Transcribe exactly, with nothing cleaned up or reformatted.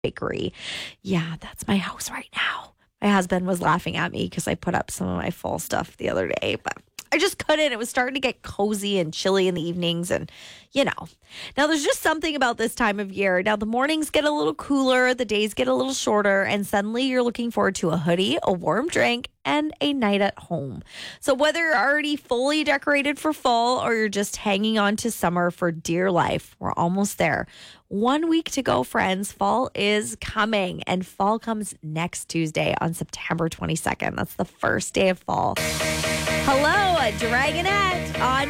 bakery. Yeah, that's my house right now. My husband was laughing at me because I put up some of my fall stuff the other day, but I just couldn't. It was starting to get cozy and chilly in the evenings, and you know. Now, there's just something about this time of year. Now, the mornings get a little cooler, the days get a little shorter, and suddenly you're looking forward to a hoodie, a warm drink, and a night at home. So whether you're already fully decorated for fall or you're just hanging on to summer for dear life, we're almost there. One week to go, friends. Fall is coming, and fall comes next Tuesday on September twenty-second. That's the first day of fall. Hello, Dragonette on